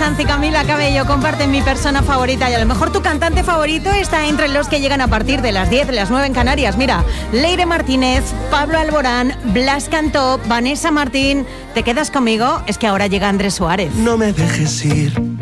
Sanz y Camila Cabello comparten mi persona favorita y a lo mejor tu cantante favorito está entre los que llegan a partir de las 10, de las 9 en Canarias. Mira, Leire Martínez, Pablo Alborán, Blas Cantó, Vanessa Martín. ¿Te quedas conmigo? Es que ahora llega Andrés Suárez. No me dejes ir,